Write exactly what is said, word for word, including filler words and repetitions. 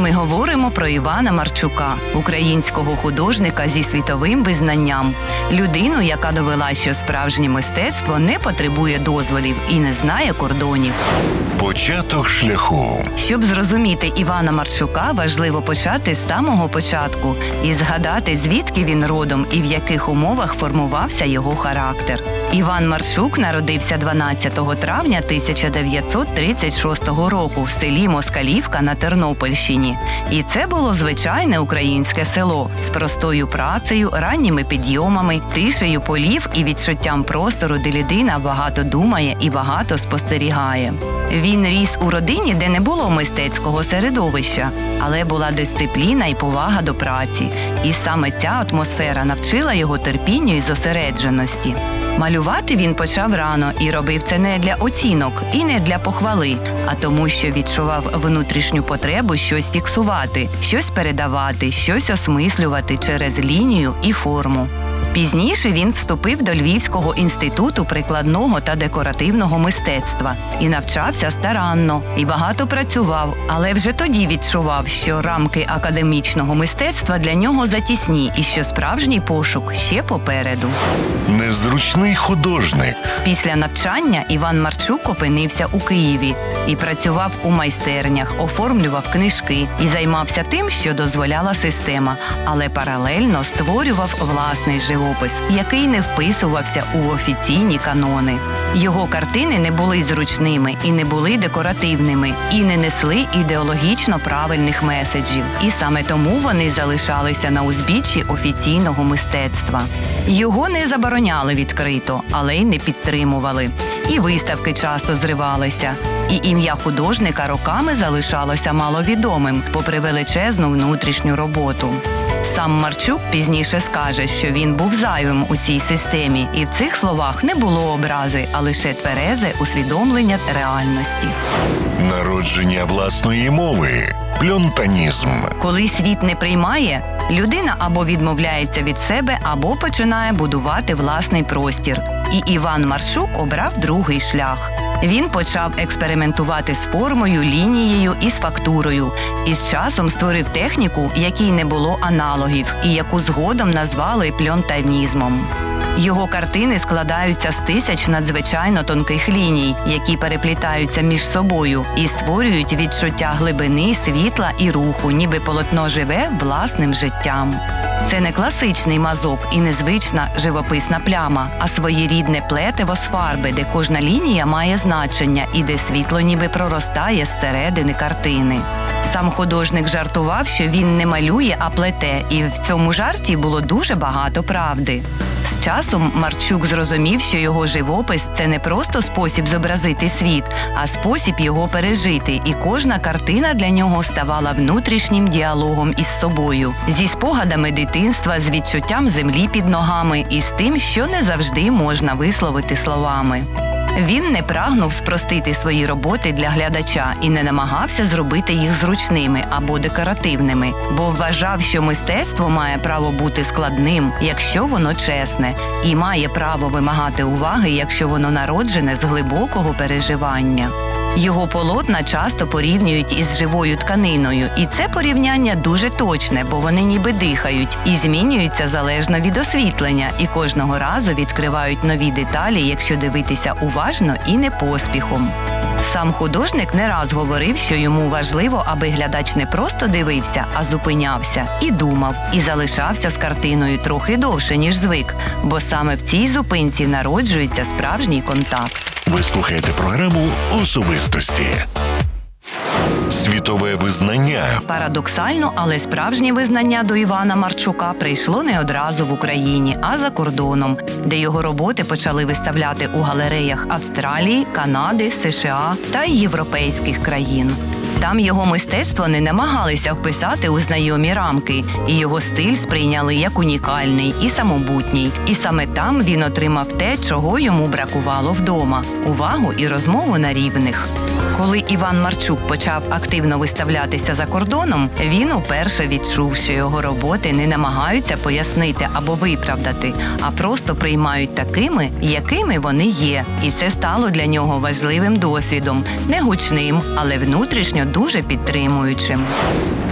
ми говоримо про Івана Марчука, українського художника зі світовим визнанням. Людину, яка довела, що справжнє мистецтво не потребує дозволів і не знає кордонів. Початок шляху. Щоб зрозуміти Івана Марчука, важливо почати з самого початку і згадати, звідки він родом і в яких умовах формувався його характер. Іван Марчук народився дванадцятого травня тисяча дев'ятсот тридцять шостого року в селі Москалівка на Тернопільщині. І це було звичайне українське село з простою працею, ранніми підйомами, тишею полів і відчуттям простору, де людина багато думає і багато спостерігає. Він ріс у родині, де не було мистецького середовища, але була дисципліна і повага до праці. І саме ця атмосфера навчила його терпінню і зосередженості. Малювати він почав рано і робив це не для оцінок і не для похвали, а тому, що відчував внутрішню потребу щось фіксувати, щось передавати, щось осмислювати через лінію і форму. Пізніше він вступив до Львівського інституту прикладного та декоративного мистецтва і навчався старанно, і багато працював, але вже тоді відчував, що рамки академічного мистецтва для нього затісні і що справжній пошук ще попереду. Незручний художник. Після навчання Іван Марчук опинився у Києві і працював у майстернях, оформлював книжки і займався тим, що дозволяла система, але паралельно створював власний живопис, який не вписувався у офіційні канони. Його картини не були зручними і не були декоративними, і не несли ідеологічно правильних меседжів. І саме тому вони залишалися на узбіччі офіційного мистецтва. Його не забороняли відкрито, але й не підтримували. І виставки часто зривалися. І ім'я художника роками залишалося маловідомим, попри величезну внутрішню роботу. Сам Марчук пізніше скаже, що він був зайвим у цій системі, і в цих словах не було образи, а лише тверезе усвідомлення реальності. Народження власної мови. Пльонтанізм. Коли світ не приймає, людина або відмовляється від себе, або починає будувати власний простір. І Іван Марчук обрав другий шлях. Він почав експериментувати з формою, лінією і з фактурою. І з часом створив техніку, якій не було аналогів, і яку згодом назвали пльонтанізмом. Його картини складаються з тисяч надзвичайно тонких ліній, які переплітаються між собою і створюють відчуття глибини, світла і руху, ніби полотно живе власним життям. Це не класичний мазок і незвична живописна пляма, а своєрідне плетиво з фарби, де кожна лінія має значення і де світло ніби проростає зсередини картини. Сам художник жартував, що він не малює, а плете, і в цьому жарті було дуже багато правди. З часом Марчук зрозумів, що його живопис – це не просто спосіб зобразити світ, а спосіб його пережити, і кожна картина для нього ставала внутрішнім діалогом із собою, зі спогадами дитинства, з відчуттям землі під ногами і з тим, що не завжди можна висловити словами. Він не прагнув спростити свої роботи для глядача і не намагався зробити їх зручними або декоративними, бо вважав, що мистецтво має право бути складним, якщо воно чесне, і має право вимагати уваги, якщо воно народжене з глибокого переживання. Його полотна часто порівнюють із живою тканиною, і це порівняння дуже точне, бо вони ніби дихають і змінюються залежно від освітлення, і кожного разу відкривають нові деталі, якщо дивитися уважно і не поспіхом. Сам художник не раз говорив, що йому важливо, аби глядач не просто дивився, а зупинявся і думав, і залишався з картиною трохи довше, ніж звик, бо саме в цій зупинці народжується справжній контакт. Ви слухаєте програму «Особистості». Світове визнання. Парадоксально, але справжнє визнання до Івана Марчука прийшло не одразу в Україні, а за кордоном, де його роботи почали виставляти у галереях Австралії, Канади, США та й європейських країн. Там його мистецтво не намагалися вписати у знайомі рамки, і його стиль сприйняли як унікальний і самобутній. І саме там він отримав те, чого йому бракувало вдома – увагу і розмову на рівних. Коли Іван Марчук почав активно виставлятися за кордоном, він уперше відчув, що його роботи не намагаються пояснити або виправдати, а просто приймають такими, якими вони є. І це стало для нього важливим досвідом, не гучним, але внутрішньо дуже підтримуючим.